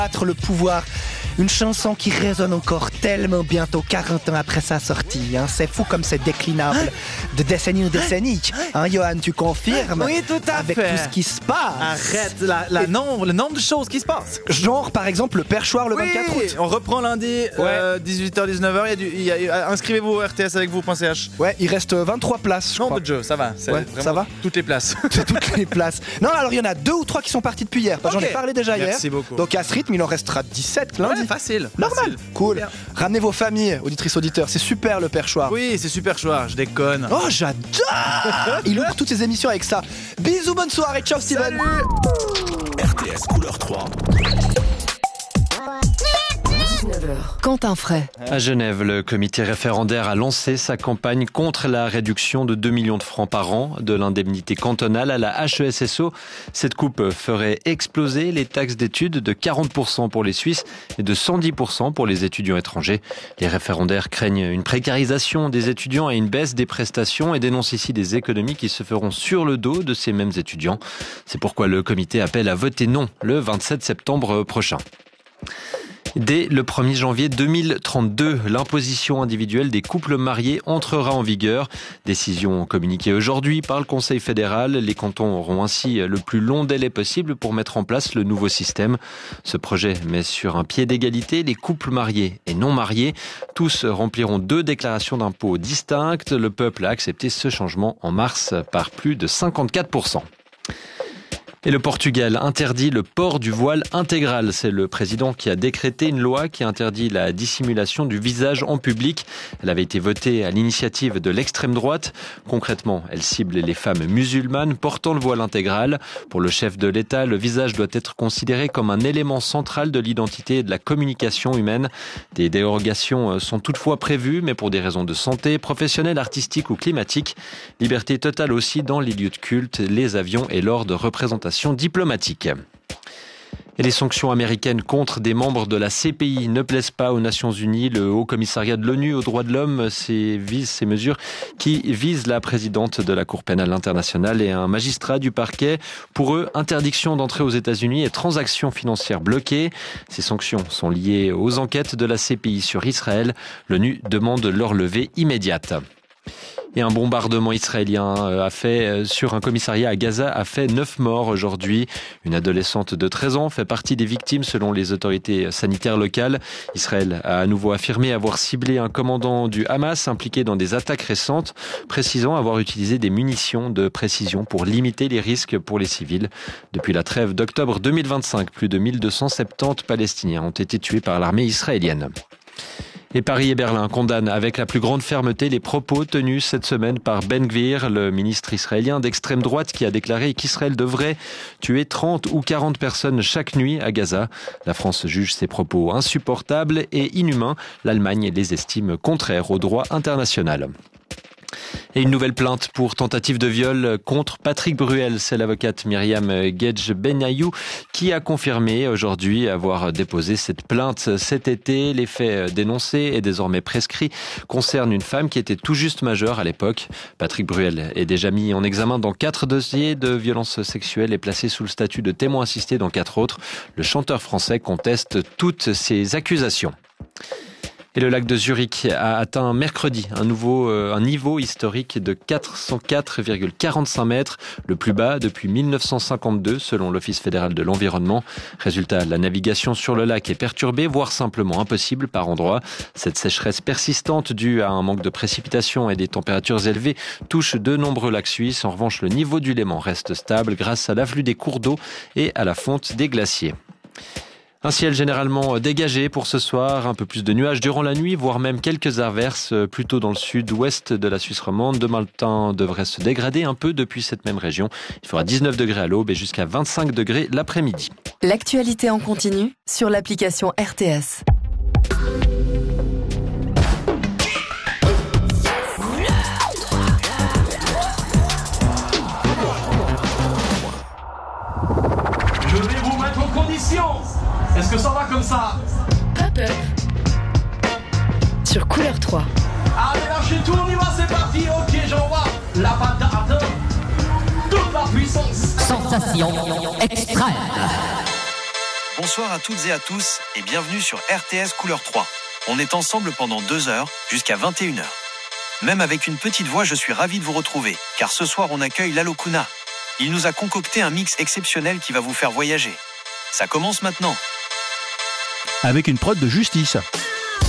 Le pouvoir, une chanson qui résonne encore tellement bientôt 40 ans après sa sortie. C'est fou comme c'est déclinable de décennie en décennie. Johan, tu confirmes? Oui, tout à avec fait. Avec tout ce qui se passe. Arrête le nombre de choses qui se passent. Genre, par exemple, le perchoir le 24 août. On reprend lundi, 18h-19h. Inscrivez-vous au rtsavecvous.ch. Ouais, il reste 23 places, je crois. Nombre de jeux, ça va. Ça va. Toutes les places. Toutes les places. Non, alors il y en a 2 ou 3 qui sont partis depuis hier. J'en ai parlé déjà hier. Merci beaucoup. Donc à ce rythme, il en restera 17 lundi. Ouais, facile. Normal. Cool. Bien. Ramenez vos familles, auditrices, auditeurs. C'est super le perchoir. Oui, c'est super choix, je déconne. Oh, j'adore. Il ouvre toutes ses émissions avec ça. Bisous, bonne soirée. Ciao, Steven. Salut. RTS Couleur 3. 19h. Quentin Fray. À Genève, le comité référendaire a lancé sa campagne contre la réduction de 2 millions de francs par an de l'indemnité cantonale à la HESSO. Cette coupe ferait exploser les taxes d'études de 40% pour les Suisses et de 110% pour les étudiants étrangers. Les référendaires craignent une précarisation des étudiants et une baisse des prestations et dénoncent ici des économies qui se feront sur le dos de ces mêmes étudiants. C'est pourquoi le comité appelle à voter non le 27 septembre prochain. Dès le 1er janvier 2032, l'imposition individuelle des couples mariés entrera en vigueur. Décision communiquée aujourd'hui par le Conseil fédéral. Les cantons auront ainsi le plus long délai possible pour mettre en place le nouveau système. Ce projet met sur un pied d'égalité les couples mariés et non mariés. Tous rempliront 2 déclarations d'impôts distinctes. Le peuple a accepté ce changement en mars par plus de 54%. Et le Portugal interdit le port du voile intégral. C'est le président qui a décrété une loi qui interdit la dissimulation du visage en public. Elle avait été votée à l'initiative de l'extrême droite. Concrètement, elle cible les femmes musulmanes portant le voile intégral. Pour le chef de l'État, le visage doit être considéré comme un élément central de l'identité et de la communication humaine. Des dérogations sont toutefois prévues, mais pour des raisons de santé, professionnelles, artistiques ou climatiques. Liberté totale aussi dans les lieux de culte, les avions et lors de représentations diplomatiques. Et les sanctions américaines contre des membres de la CPI ne plaisent pas aux Nations Unies. Le Haut Commissariat de l'ONU aux droits de l'homme vise ces mesures qui visent la présidente de la Cour pénale internationale et un magistrat du parquet. Pour eux, interdiction d'entrer aux États-Unis et transactions financières bloquées. Ces sanctions sont liées aux enquêtes de la CPI sur Israël. L'ONU demande leur levée immédiate. Et un bombardement israélien sur un commissariat à Gaza a fait 9 morts aujourd'hui. Une adolescente de 13 ans fait partie des victimes selon les autorités sanitaires locales. Israël a à nouveau affirmé avoir ciblé un commandant du Hamas impliqué dans des attaques récentes, précisant avoir utilisé des munitions de précision pour limiter les risques pour les civils. Depuis la trêve d'octobre 2025, plus de 1270 Palestiniens ont été tués par l'armée israélienne. Et Paris et Berlin condamnent avec la plus grande fermeté les propos tenus cette semaine par Ben Gvir, le ministre israélien d'extrême droite qui a déclaré qu'Israël devrait tuer 30 ou 40 personnes chaque nuit à Gaza. La France juge ces propos insupportables et inhumains. L'Allemagne les estime contraires au droit international. Et une nouvelle plainte pour tentative de viol contre Patrick Bruel. C'est l'avocate Myriam Gedj Benayou qui a confirmé aujourd'hui avoir déposé cette plainte cet été. Les faits dénoncés et désormais prescrits concernent une femme qui était tout juste majeure à l'époque. Patrick Bruel est déjà mis en examen dans 4 dossiers de violences sexuelles et placé sous le statut de témoin assisté dans 4 autres. Le chanteur français conteste toutes ces accusations. Et le lac de Zurich a atteint mercredi un niveau historique de 404,45 mètres, le plus bas depuis 1952 selon l'Office fédéral de l'environnement. Résultat, la navigation sur le lac est perturbée, voire simplement impossible par endroits. Cette sécheresse persistante due à un manque de précipitations et des températures élevées touche de nombreux lacs suisses. En revanche, le niveau du Léman reste stable grâce à l'afflux des cours d'eau et à la fonte des glaciers. Un ciel généralement dégagé pour ce soir, un peu plus de nuages durant la nuit, voire même quelques averses plutôt dans le sud-ouest de la Suisse romande. Demain, le temps devrait se dégrader un peu depuis cette même région. Il fera 19 degrés à l'aube et jusqu'à 25 degrés l'après-midi. L'actualité en continu sur l'application RTS. Je vais vous mettre en condition. Est-ce que ça va comme ça? Pop-up sur Couleur 3. Allez, lâchez tout, on y va, c'est parti. Ok, j'envoie la patate. Toute la puissance. Sensation extrême. Bonsoir à toutes et à tous et bienvenue sur RTS Couleur 3. On est ensemble pendant 2 heures, jusqu'à 21h. Même avec une petite voix, je suis ravi de vous retrouver, car ce soir on accueille Lalo Kuna. Il nous a concocté un mix exceptionnel qui va vous faire voyager. Ça commence maintenant. Avec une prod de justice.